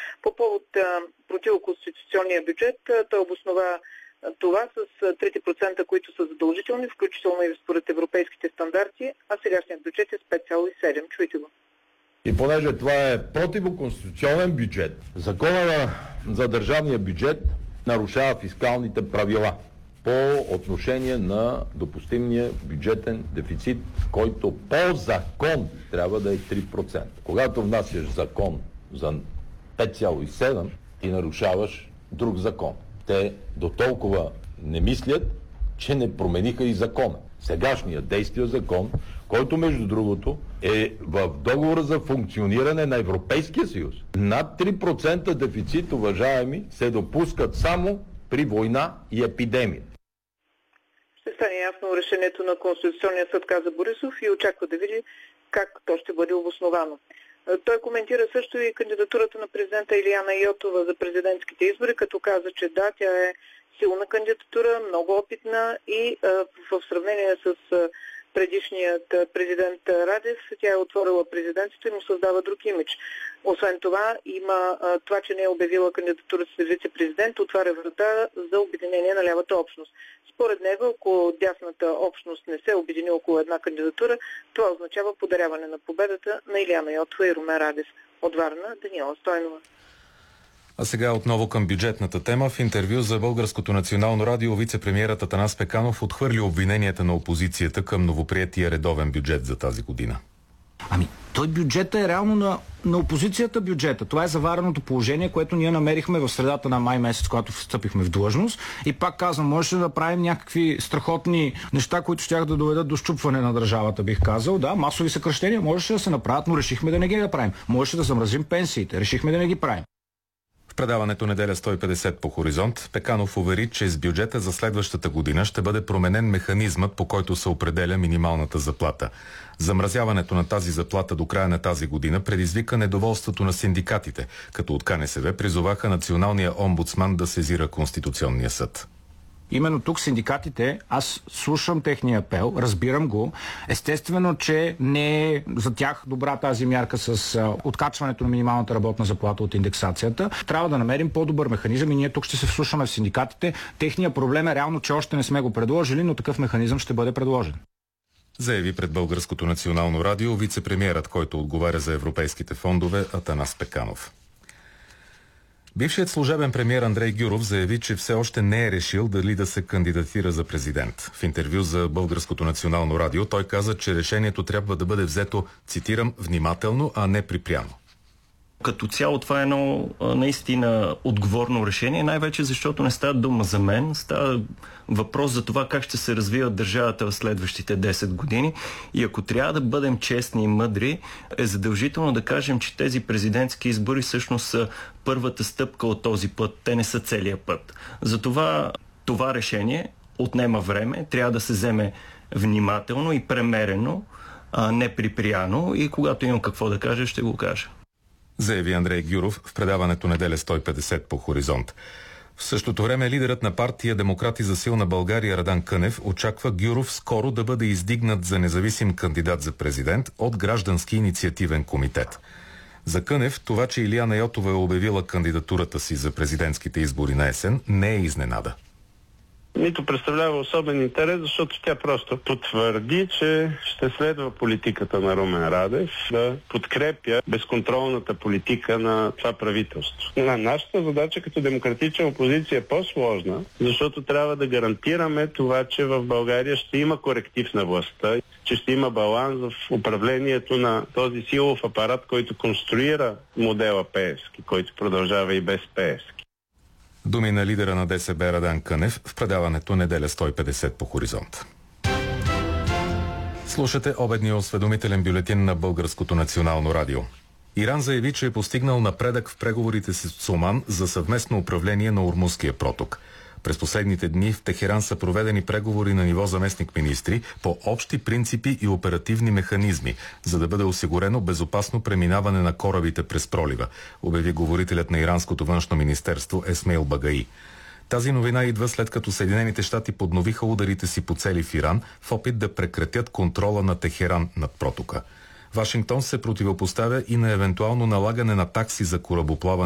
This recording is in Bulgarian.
По повод противоконституционния бюджет, той обоснова това с 3%, които са задължителни, включително и според европейските стандарти, а сегашният бюджет е с 5,7. Чуйте го. И понеже това е противоконституционен бюджет, закона за държавния бюджет нарушава фискалните правила по отношение на допустимия бюджетен дефицит, който по закон трябва да е 3%. Когато внасяш закон за 5,7, ти нарушаваш друг закон. Те до толкова не мислят, че не промениха и закона. Сегашният действия закон, който между другото е в договора за функциониране на Европейския съюз. Над 3% дефицит, уважаеми, се допускат само при война и епидемия. Ще стане ясно решението на Конституционния съд, каза Борисов, и очаква да види как то ще бъде обосновано. Той коментира също и кандидатурата на президента Илияна Йотова за президентските избори, като каза, че да, тя е силна кандидатура, много опитна и в сравнение с предишният президент Радев, тя е отворила президентството и му създава друг имидж. Освен това, има това, че не е обявила кандидатурата за вице-президент, отваря врата за обединение на лявата общност. Според него, ако дясната общност не се обедини около една кандидатура, това означава подаряване на победата на Илияна Йотова и Румен Радев. От Варна, Даниела Стойнова. А сега отново към бюджетната тема. В интервю за Българското национално радио вице-премиерът Атанас Пеканов отхвърли обвиненията на опозицията към новоприетия редовен бюджет за тази година. Той бюджета е реално на опозицията бюджета. Това е завареното положение, което ние намерихме в средата на май месец, когато встъпихме в длъжност. И пак казвам, можеше да правим някакви страхотни неща, които щях да доведат до счупване на държавата, бих казал. Да, масови съкращения можеше да се направят, но решихме да не ги направим. Можеше да замразим пенсиите, решихме да не ги правим. В предаването Неделя 150 по Хоризонт Пеканов увери, че с бюджета за следващата година ще бъде променен механизмът, по който се определя минималната заплата. Замразяването на тази заплата до края на тази година предизвика недоволството на синдикатите, като от КНСБ призоваха националния омбудсман да сезира Конституционния съд. Именно тук синдикатите, аз слушам техния апел, разбирам го. Естествено, че не е за тях добра тази мярка с откачването на минималната работна заплата от индексацията. Трябва да намерим по-добър механизъм и ние тук ще се вслушаме в синдикатите. Техният проблем е реално, че още не сме го предложили, но такъв механизъм ще бъде предложен. Заяви пред Българското национално радио вице-премиерът, който отговаря за европейските фондове Атанас Пеканов. Бившият служебен премиер Андрей Гюров заяви, че все още не е решил дали да се кандидатира за президент. В интервю за Българското национално радио той каза, че решението трябва да бъде взето, цитирам, внимателно, а не припряно. Като цяло това е едно наистина отговорно решение, най-вече защото не става дума за мен, става въпрос за това как ще се развива държавата в следващите 10 години. И ако трябва да бъдем честни и мъдри, е задължително да кажем, че тези президентски избори всъщност са първата стъпка от този път. Те не са целият път. Затова това решение отнема време, трябва да се вземе внимателно и премерено, а не припряно, и когато имам какво да кажа, ще го кажа. Заяви Андрей Гюров в предаването Неделя 150 по Хоризонт. В същото време лидерът на партия Демократи за силна България Радан Кънев очаква Гюров скоро да бъде издигнат за независим кандидат за президент от Граждански инициативен комитет. За Кънев това, че Илияна Йотова е обявила кандидатурата си за президентските избори на есен, не е изненада. Нито представлява особен интерес, защото тя просто потвърди, че ще следва политиката на Румен Радев, да подкрепя безконтролната политика на това правителство. Нашата задача като демократична опозиция е по-сложна, защото трябва да гарантираме това, че в България ще има коректив на властта, че ще има баланс в управлението на този силов апарат, който конструира модела Пеевски, който продължава и без Пеевски. Думи на лидера на ДСБ Радан Кънев в предаването Неделя 150 по Хоризонт. Слушате обедния осведомителен бюлетин на Българското национално радио. Иран заяви, че е постигнал напредък в преговорите с Оман за съвместно управление на Ормузския проток. През последните дни в Техеран са проведени преговори на ниво заместник-министри по общи принципи и оперативни механизми, за да бъде осигурено безопасно преминаване на корабите през пролива, обяви говорителят на иранското външно министерство Есмеил Багаи. Тази новина идва след като Съединените щати подновиха ударите си по цели в Иран в опит да прекратят контрола на Техеран над протока. Вашингтон се противопоставя и на евентуално налагане на такси за корабоплаване